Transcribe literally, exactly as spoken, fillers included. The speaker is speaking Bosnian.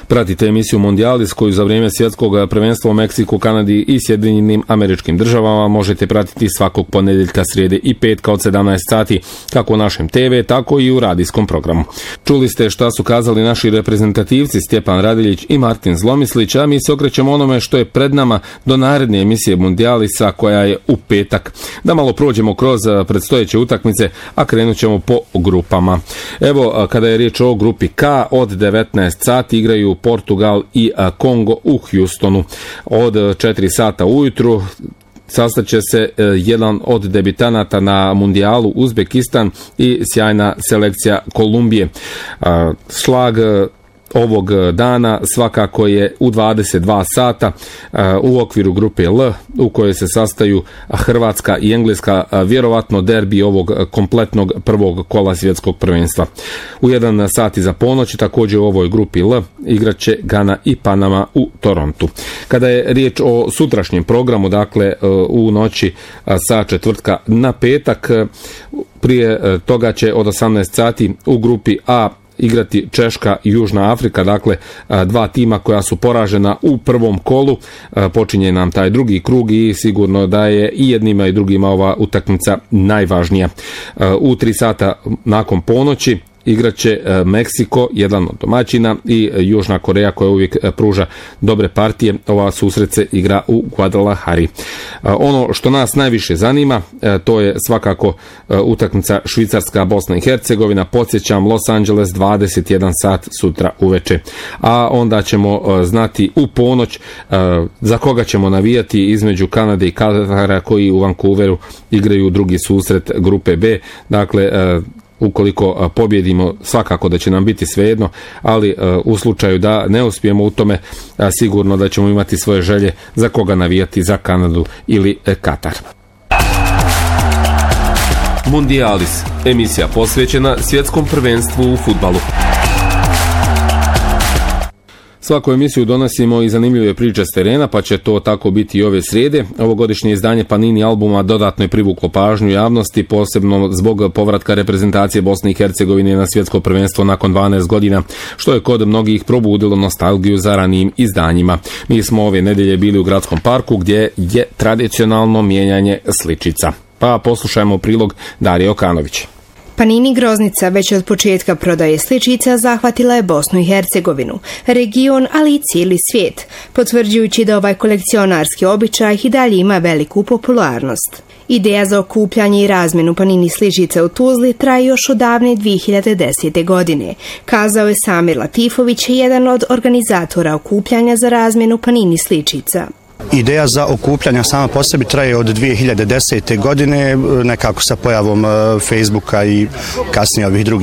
Pratite emisiju Mondialis koju za vrijeme svjetskog prvenstva u Meksiku, Kanadi i Sjedinjenim Američkim Državama možete pratiti svakog ponedjeljka, srijede i petka od sedamnaest sati, kako u našem te ve, tako i u radijskom programu. Čuli ste šta su kazali naši reprezentativci Stjepan Radiljić i Martin Zlomislić, a mi se okrećemo onome što je pred nama do naredne emisije Mondialisa koja je u petak. Da malo prođemo kroz predstojeće utakmice, a krenut ćemo po grupama. Evo, kada je riječ o grupi K, od devetnaest sati igraju Portugal i Kongo u Houstonu. Od četiri sata ujutru sastaće se jedan od debitanata na mundijalu, Uzbekistan, i sjajna selekcija Kolumbije. Šlag ovog dana svakako je u dvadeset dva sata u okviru grupe L, u kojoj se sastaju Hrvatska i Engleska, vjerovatno derbi ovog kompletnog prvog kola svjetskog prvenstva. U jedan sat iza ponoći također u ovoj grupi L igraće Gana i Panama u Torontu. Kada je riječ o sutrašnjem programu, dakle u noći sa četvrtka na petak, prije toga će od osamnaest sati u grupi A igrati Češka i Južna Afrika, dakle dva tima koja su poražena u prvom kolu. Počinje nam taj drugi krug i sigurno da je i jednima i drugima ova utakmica najvažnija. U tri sata nakon ponoći igraće Meksiko, jedan od domaćina, i Južna Koreja koja uvijek pruža dobre partije. Ova susret se igra u Guadalajari. Ono što nas najviše zanima, to je svakako utakmica Švicarska Bosna i Hercegovina. Podsjećam, Los Angeles, dvadeset jedan sat sutra uveče. A onda ćemo znati u ponoć za koga ćemo navijati između Kanade i Katara, koji u Vancouveru igraju drugi susret grupe B. Dakle, ukoliko pobjedimo, svakako da će nam biti svejedno, ali u slučaju da ne uspijemo u tome, sigurno da ćemo imati svoje želje za koga navijati, za Kanadu ili Katar. Mondialis, emisija posvećena svjetskom prvenstvu u fudbalu. Svaku emisiju donosimo i zanimljive priče s terena, pa će to tako biti i ove srijede. Ovogodišnje izdanje Panini albuma dodatno je privuklo pažnju javnosti, posebno zbog povratka reprezentacije Bosne i Hercegovine na svjetsko prvenstvo nakon dvanaest godina, što je kod mnogih probudilo nostalgiju za ranijim izdanjima. Mi smo ove nedjelje bili u Gradskom parku gdje je tradicionalno mijenjanje sličica. Pa poslušajmo prilog Darije Okanović. Panini Groznica već od početka prodaje sličica zahvatila je Bosnu i Hercegovinu, region, ali i cijeli svijet, potvrđujući da ovaj kolekcionarski običaj i dalje ima veliku popularnost. Ideja za okupljanje i razmjenu Panini sličica u Tuzli traje još od davne dvije hiljade desete. godine, kazao je Samir Latifović, jedan od organizatora okupljanja za razmjenu Panini sličica. Ideja za okupljanja sama po sebi traje od dvije hiljade desete. godine, nekako sa pojavom Facebooka i kasnije ovih drugih